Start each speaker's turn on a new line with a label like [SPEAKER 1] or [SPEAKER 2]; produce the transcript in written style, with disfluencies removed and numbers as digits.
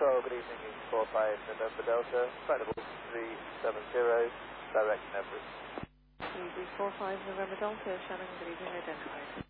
[SPEAKER 1] Hello, good evening. It's 45 November Delta, flight level 370, direction Everest.
[SPEAKER 2] Easy 45 November Delta, Shannon, good evening, identified.